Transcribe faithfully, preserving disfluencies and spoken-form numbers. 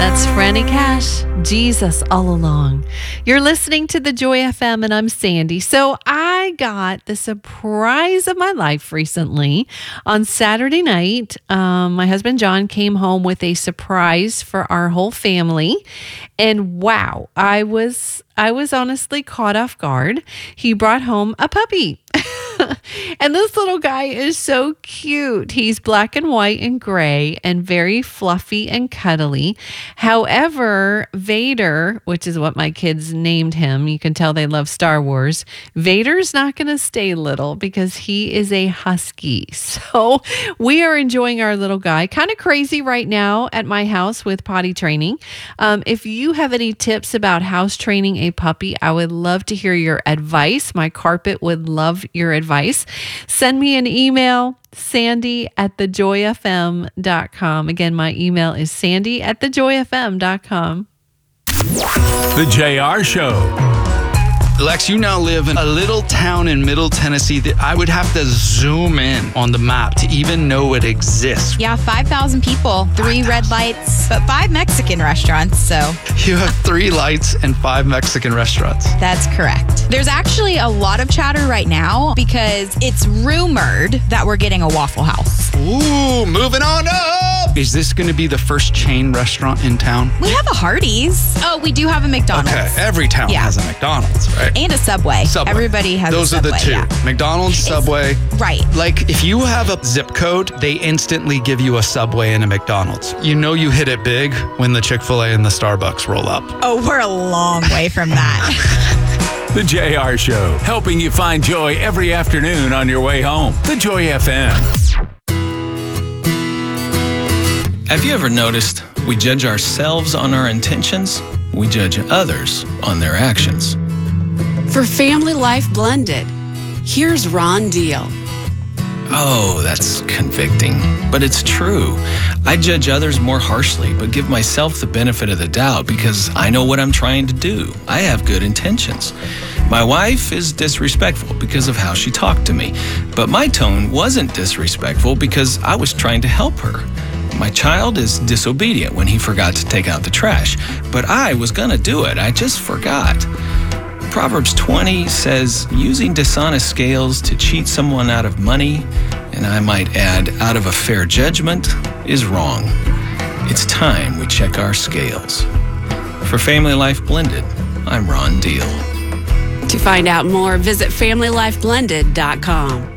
That's Franny Cash, Jesus All Along. You're listening to the Joy F M, and I'm Sandy. So I got the surprise of my life recently. On Saturday night, um, my husband John came home with a surprise for our whole family. And wow, I was I was honestly caught off guard. He brought home a puppy. And this little guy is so cute. He's black and white and gray and very fluffy and cuddly. However, Vader, which is what my kids named him, you can tell they love Star Wars, Vader's not going to stay little because he is a husky. So we are enjoying our little guy. Kind of crazy right now at my house with potty training. Um, if you have any tips about house training a puppy, I would love to hear your advice. My carpet would love your advice. Send me an email, sandy at the joy f m dot com. Again, my email is sandy at the joy f m dot com. The J R Show. Lex, you now live in a little town in Middle Tennessee that I would have to zoom in on the map to even know it exists. Yeah, five thousand people, three red lights, but five Mexican restaurants, so. You have three lights and five Mexican restaurants. That's correct. There's actually a lot of chatter right now because it's rumored that we're getting a Waffle House. Ooh, moving on up! Is this going to be the first chain restaurant in town? We have a Hardee's. Oh, we do have a McDonald's. Okay, every town Yeah. has a McDonald's, right? And a Subway. Subway. Everybody has Those a Subway. are the two. Yeah. McDonald's, Subway. Right. Like, if you have a zip code, they instantly give you a Subway and a McDonald's. You know you hit it big when the Chick-fil-A and the Starbucks roll up. Oh, we're a long way from that. The J R Show, helping you find joy every afternoon on your way home. The Joy F M. Have you ever noticed we judge ourselves on our intentions? We judge others on their actions. For Family Life Blended, here's Ron Deal. Oh, that's convicting. But it's true. I judge others more harshly, but give myself the benefit of the doubt because I know what I'm trying to do. I have good intentions. My wife is disrespectful because of how she talked to me, but my tone wasn't disrespectful because I was trying to help her. My child is disobedient when he forgot to take out the trash, but I was gonna do it. I just forgot. Proverbs twenty says, using dishonest scales to cheat someone out of money, and I might add, out of a fair judgment, is wrong. It's time we check our scales. For Family Life Blended, I'm Ron Deal. To find out more, visit family life blended dot com.